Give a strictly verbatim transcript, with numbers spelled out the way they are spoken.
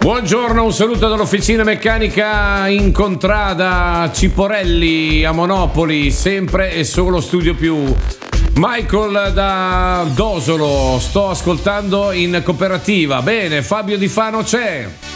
Buongiorno, un saluto dall'officina meccanica in contrada Ciporelli a Monopoli, sempre e solo Studio Più. Michael da Dosolo, sto ascoltando in cooperativa. Bene, Fabio Di Fano c'è.